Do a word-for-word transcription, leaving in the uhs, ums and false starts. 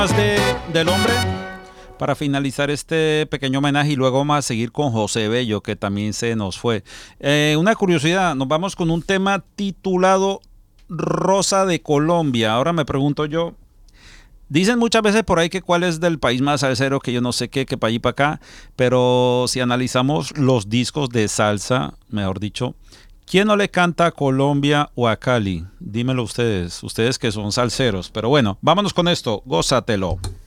de, del hombre para finalizar este pequeño homenaje y luego vamos a seguir con José Bello, que también se nos fue. Eh, una curiosidad, nos vamos con un tema titulado Rosa de Colombia. Ahora me pregunto yo, dicen muchas veces por ahí que cuál es del país más salsero, que yo no sé qué, que para allí para acá, pero si analizamos los discos de salsa, mejor dicho, ¿quién no le canta a Colombia o a Cali? Dímelo ustedes, ustedes que son salseros. Pero bueno, vámonos con esto, gózatelo.